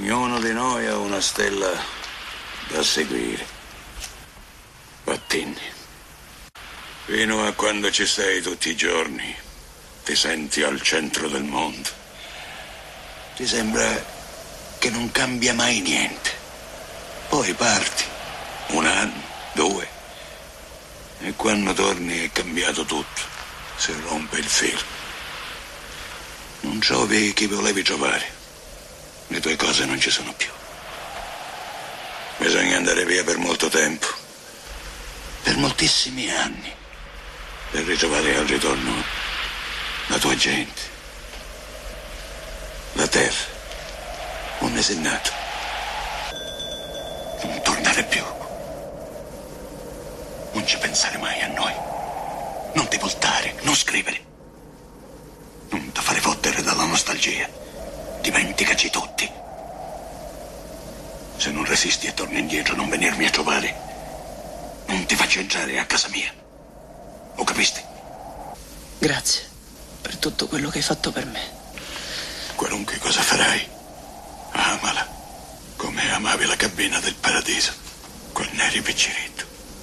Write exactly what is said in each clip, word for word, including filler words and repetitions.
Ognuno di noi ha una stella da seguire. Attenti. Fino a quando ci sei tutti i giorni, ti senti al centro del mondo. Ti sembra che non cambia mai niente. Poi parti, un anno, due, e quando torni è cambiato tutto. Si rompe il filo. Non trovi chi volevi trovare. Le tue cose non ci sono più. Bisogna andare via per molto tempo, per moltissimi anni, per ritrovare al ritorno la tua gente, la terra. Un sei nato. Non tornare più. Non ci pensare mai a noi. Non ti voltare, non scrivere. Non ti fare fottere dalla nostalgia. Dimenticaci tutti. Se non resisti e torni indietro, non venirmi a trovare. Non ti faccio entrare a casa mia. Lo capisti? Grazie per tutto quello che hai fatto per me. Qualunque cosa farai, amala come amavi la cabina del paradiso quando eri picciretto.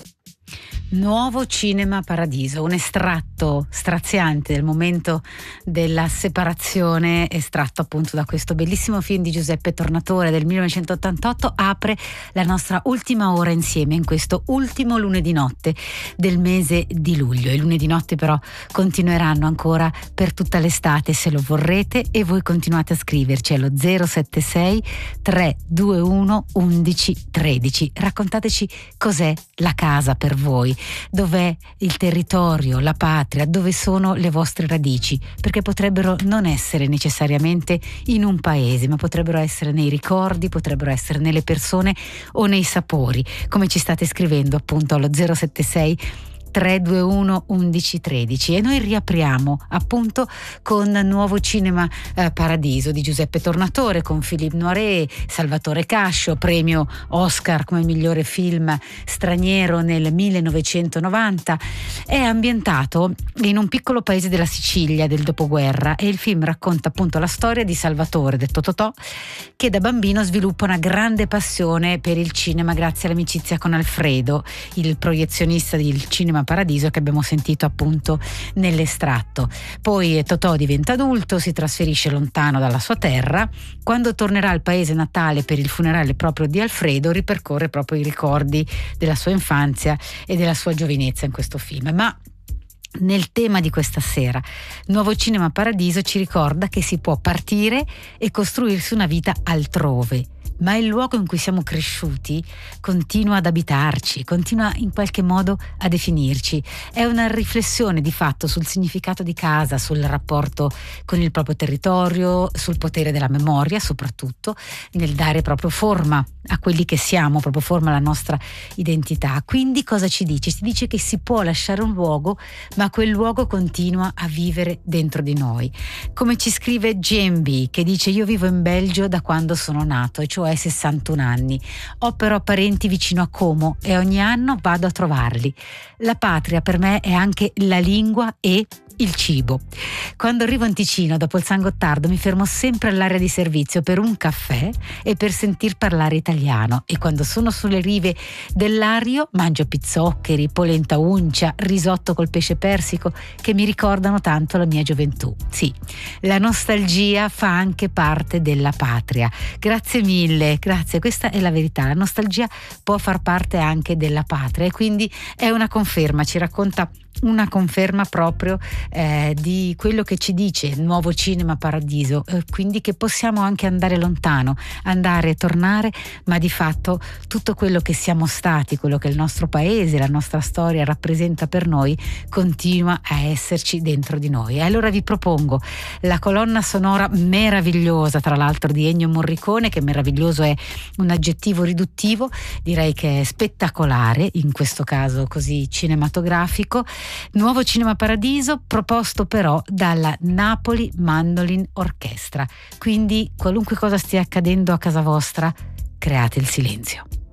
Nuovo Cinema Paradiso, un estratto straziante del momento della separazione, estratto appunto da questo bellissimo film di Giuseppe Tornatore del millenovecentottantotto, apre la nostra ultima ora insieme in questo ultimo lunedì notte del mese di luglio. I lunedì notte però continueranno ancora per tutta l'estate se lo vorrete, e voi continuate a scriverci allo zero sette sei tre due uno undici tredici. Raccontateci cos'è la casa per voi. Dov'è il territorio, la patria, dove sono le vostre radici, perché potrebbero non essere necessariamente in un paese, ma potrebbero essere nei ricordi, potrebbero essere nelle persone o nei sapori, come ci state scrivendo appunto allo zero sette sei tre due uno undici tredici. E noi riapriamo appunto con Nuovo Cinema eh, Paradiso di Giuseppe Tornatore, con Philippe Noiret, Salvatore Cascio, premio Oscar come migliore film straniero nel millenovecentonovanta. È ambientato in un piccolo paese della Sicilia del dopoguerra, e il film racconta appunto la storia di Salvatore, detto Totò, che da bambino sviluppa una grande passione per il cinema grazie all'amicizia con Alfredo, il proiezionista del Cinema Paradiso che abbiamo sentito appunto nell'estratto. Poi Totò diventa adulto, si trasferisce lontano dalla sua terra. Quando tornerà al paese natale per il funerale proprio di Alfredo, ripercorre proprio i ricordi della sua infanzia e della sua giovinezza in questo film. Ma nel tema di questa sera, Nuovo Cinema Paradiso ci ricorda che si può partire e costruirsi una vita altrove, ma il luogo in cui siamo cresciuti continua ad abitarci, continua in qualche modo a definirci. È una riflessione di fatto sul significato di casa, sul rapporto con il proprio territorio, sul potere della memoria, soprattutto nel dare proprio forma a quelli che siamo, proprio forma alla nostra identità. Quindi cosa ci dice? Ci dice che si può lasciare un luogo, ma quel luogo continua a vivere dentro di noi. Come ci scrive G M B, che dice: io vivo in Belgio da quando sono nato, e cioè sessantuno anni. Ho però parenti vicino a Como e ogni anno vado a trovarli. La patria per me è anche la lingua e il cibo. Quando arrivo in Ticino dopo il San Gottardo mi fermo sempre all'area di servizio per un caffè e per sentir parlare italiano, e quando sono sulle rive del Lario mangio pizzoccheri, polenta uncia, risotto col pesce persico che mi ricordano tanto la mia gioventù. Sì, la nostalgia fa anche parte della patria. Grazie mille, grazie, questa è la verità. La nostalgia può far parte anche della patria, e quindi è una conferma, ci racconta una conferma proprio eh, di quello che ci dice il Nuovo Cinema Paradiso, eh, quindi che possiamo anche andare lontano, andare e tornare, ma di fatto tutto quello che siamo stati, quello che il nostro paese, la nostra storia rappresenta per noi, continua a esserci dentro di noi. E allora vi propongo la colonna sonora meravigliosa, tra l'altro, di Ennio Morricone, che meraviglioso è un aggettivo riduttivo, direi che è spettacolare, in questo caso così cinematografico. Nuovo Cinema Paradiso, proposto però dalla Napoli Mandolin Orchestra. Quindi qualunque cosa stia accadendo a casa vostra, create il silenzio.